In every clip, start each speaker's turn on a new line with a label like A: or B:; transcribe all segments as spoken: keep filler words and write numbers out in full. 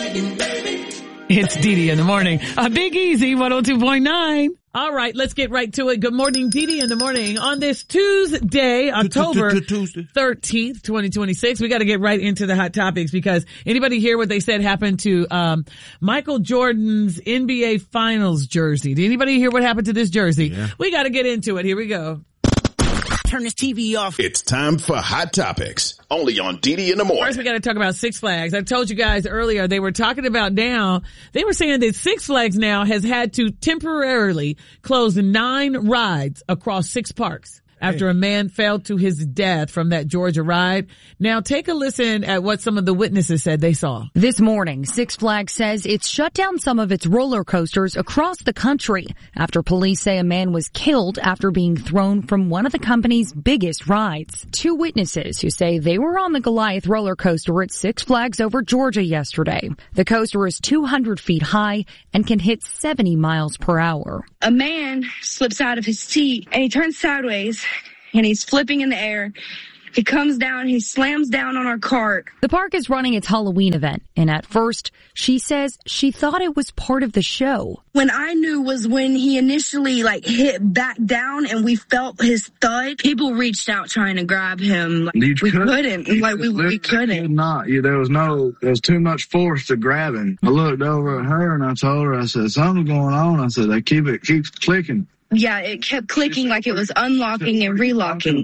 A: It's Dee Dee in the morning. A Big Easy one oh two point nine. All right, let's get right to it. Good morning, Dee Dee in the morning. On this Tuesday, October thirteenth, twenty twenty-six, we got to get right into the hot topics because anybody hear what they said happened to um Michael Jordan's N B A Finals jersey? Did anybody hear what happened to this jersey? Yeah. We got to get into it. Here we go.
B: Turn this T V off.
C: It's time for Hot Topics, only on Dee Dee in the morning.
A: First, we got to talk about Six Flags. I told you guys earlier, they were talking about now, they were saying that Six Flags now has had to temporarily close nine rides across six parks after a man fell to his death from that Georgia ride. Now take a listen at what some of the witnesses said they saw.
D: This morning, Six Flags says it's shut down some of its roller coasters across the country after police say a man was killed after being thrown from one of the company's biggest rides. Two witnesses who say they were on the Goliath roller coaster at Six Flags over Georgia yesterday. The coaster is two hundred feet high and can hit seventy miles per hour.
E: A man slips out of his seat and he turns sideways. And he's flipping in the air. He comes down, he slams down on our cart.
D: The park is running its Halloween event, and at first, she says she thought it was part of the show.
E: When I knew was when he initially, like, hit back down and we felt his thud. People reached out trying to grab him. Like, we could, couldn't. Like, we, we couldn't.
F: Not. Yeah, there was no, there was too much force to grab him. I looked over at her and I told her, I said, something's going on. I said, they keep it, keeps clicking.
E: Yeah, it kept clicking like it was unlocking and relocking.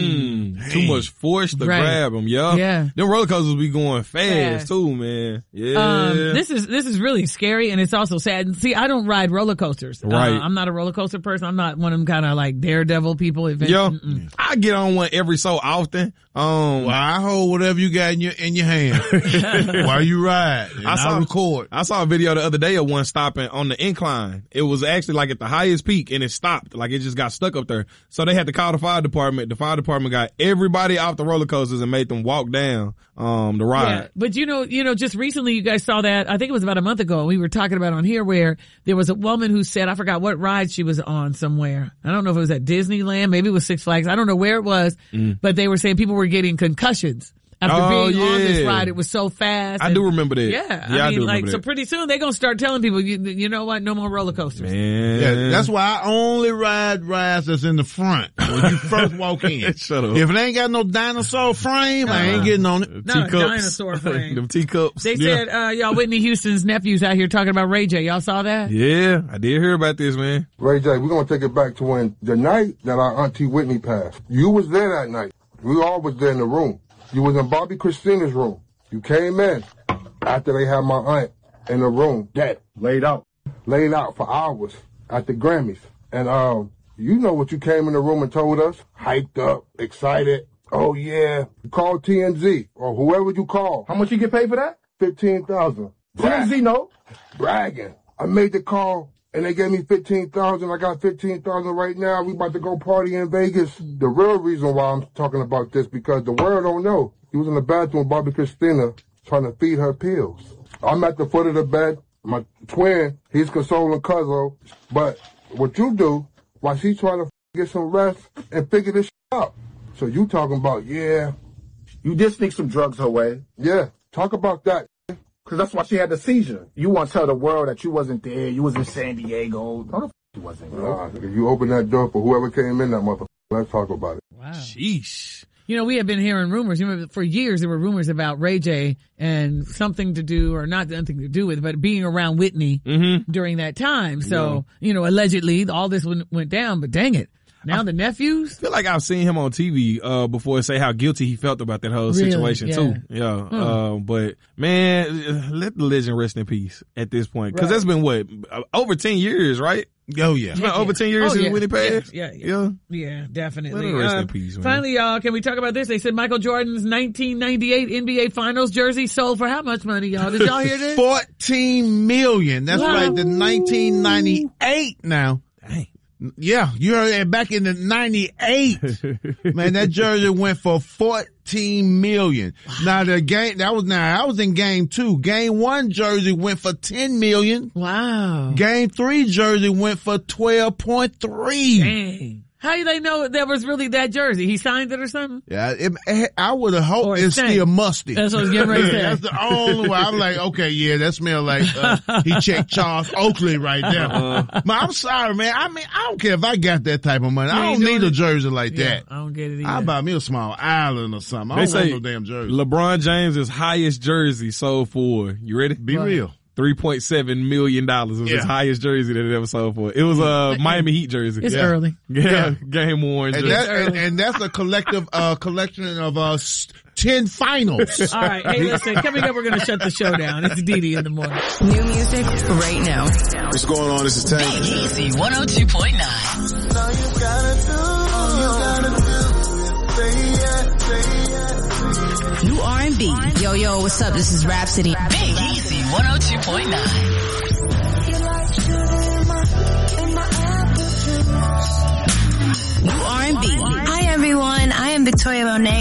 G: Mm, too much force to right. grab them, yeah.
A: Yeah.
G: Them roller coasters be going fast,
A: fast.
G: too, man. Yeah.
A: Um, this is, this is really scary and it's also sad. And see, I don't ride roller coasters.
G: Right.
A: Uh, I'm not a roller coaster person. I'm not one of them kind of like daredevil people. Event.
G: Yo, Mm-mm. I get on one every so often. Um,
H: well, I hold whatever you got in your, in your hand while you ride. And I saw, I record.
G: I saw a video the other day of one stopping on the incline. It was actually like at the highest peak and it stopped. Like it just got stuck up there. So they had to call the fire department. The fire department got everybody off the roller coasters and made them walk down, um, the ride.
A: Yeah, but you know, you know, just recently you guys saw that, I think it was about a month ago, we were talking about on here where there was a woman who said, I forgot what ride she was on somewhere. I don't know if it was at Disneyland, maybe it was Six Flags. I don't know where it was, mm. but they were saying people were getting concussions. After
G: oh,
A: being
G: yeah.
A: on this ride, it was so fast.
G: I
A: and,
G: do remember that.
A: Yeah.
G: yeah
A: I mean,
G: I do
A: like,
G: remember
A: so
G: that.
A: pretty soon they're going to start telling people, you, you know what, no more roller coasters.
G: Man.
H: Yeah, that's why I only ride rides that's in the front when you first walk in.
G: Shut up.
H: If it ain't got no dinosaur frame, no, I ain't getting on it.
A: Not a dinosaur frame.
G: Them teacups.
A: They said, yeah. uh, y'all, Whitney Houston's nephew's out here talking about Ray J. Y'all saw that?
G: Yeah, I did hear about this, man.
I: Ray J, we're going to take it back to when the night that our auntie Whitney passed. You was there that night. We all was there in the room. You was in Bobby Christina's room. You came in after they had my aunt in the room, dead, laid out, laid out for hours at the Grammys. And, um, you know what you came in the room and told us? Hyped up, excited. Oh, yeah. You called T M Z or whoever you call.
J: How much you get paid for that?
I: fifteen thousand
J: dollars. T M Z, no?
I: Bragging. I made the call and they gave me fifteen thousand dollars. I got fifteen thousand dollars right now. We about to go party in Vegas. The real reason why I'm talking about this, because the world don't know. He was in the bathroom with Bobby Christina trying to feed her pills. I'm at the foot of the bed. My twin, he's consoling Cuzzo. But what you do, while she's trying to get some rest and figure this out. So you talking about, yeah.
J: You did sneak some drugs her way.
I: Yeah, talk about that.
J: Because that's why she had the seizure. You want to tell the world that you wasn't there. You was in San Diego. No, the f*** you wasn't.
I: Nah, if you open that door for whoever came in that motherfucker, let's talk about it.
A: Wow.
G: Sheesh.
A: You know, we have been hearing rumors. You know, for years there were rumors about Ray J and something to do, or not nothing to do with, but being around Whitney
G: mm-hmm.
A: during that time. So, yeah. you know, allegedly all this went, went down, but dang it. Now I the nephews?
G: I feel like I've seen him on T V, uh, before say how guilty he felt about that whole
A: really?
G: situation
A: yeah.
G: too. Yeah. Hmm. Uh, but man, let the legend rest in peace at this point. Cause right. that's been what? Over ten years, right?
H: Oh yeah.
G: It's been over ten years
A: oh,
G: since
A: yeah.
G: Whitney passed?
A: Yeah, yeah. Yeah, yeah definitely.
G: Let her rest
A: uh,
G: in peace, man.
A: Finally, y'all, can we talk about this? They said Michael Jordan's nineteen ninety-eight N B A Finals jersey sold for how much money, y'all? Did y'all hear this?
H: fourteen million. That's
A: wow.
H: right. The nineteen ninety-eight now.
G: Dang.
H: Yeah, you heard that back in the ninety-eight. Man, that jersey went for fourteen million. Wow. Now the game, that was now, I was in game two. Game one jersey went for ten million.
A: Wow.
H: Game three jersey went for twelve point three.
A: Dang. How do they know that was really that jersey? He signed it or something?
H: Yeah, it, it, I would have hoped
A: Or it
H: it's
A: stank.
H: still musty.
A: That's what I was getting ready to say.
H: That's the only way. I'm like, okay, yeah, that smell like uh, he checked Charles Oakley right there. Uh, man, I'm sorry, man. I mean, I don't care if I got that type of money.
A: You
H: I
A: ain't
H: don't need
A: doing
H: a jersey like
A: Yeah,
H: that.
A: I don't get it either.
H: I'll buy me a small island or something. I
G: They
H: don't want
G: say
H: no damn jersey.
G: LeBron James' highest jersey sold for, you ready?
H: Be real.
G: three point seven million dollars was
H: Yeah.
G: his highest jersey that it ever sold for. It was a Miami Heat jersey.
A: It's
G: yeah.
A: early.
G: Yeah,
H: Yeah.
G: game worn
H: And,
G: jersey.
H: that, and, and that's a collective uh, collection of uh, s- ten finals.
A: All right. Hey, listen, coming up, we're going to shut the show down. It's Didi in the morning.
B: New music right now.
C: What's going on? This is Tank.
B: Easy one oh two point nine. New R and B. Yo, yo, what's up? This is Rhapsody. Big Easy one oh two point nine. New R and B.
K: Hi everyone, I am Victoria Monet.